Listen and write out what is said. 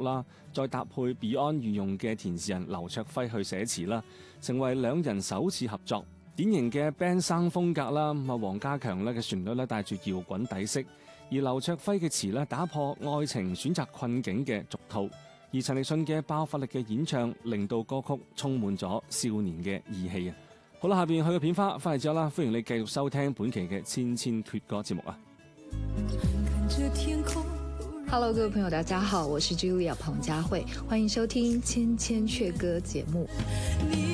啦，再搭配 Beyond 御用嘅填詞人劉卓輝去寫詞啦，成為兩人首次合作。典型嘅 band 生風格啦，黃家強咧嘅旋律咧帶住搖滾底色，而劉卓輝嘅詞咧打破愛情選擇困境嘅俗套，而陳奕迅嘅爆發力嘅演唱令到歌曲充滿咗少年嘅義氣啊！好啦，下邊去個片花，翻嚟之後啦，歡迎你繼續收聽本期嘅千千闕歌節目啊 ！Hello， 各位朋友，大家好，我是 Julia 彭佳慧，歡迎收聽千千闕歌節目。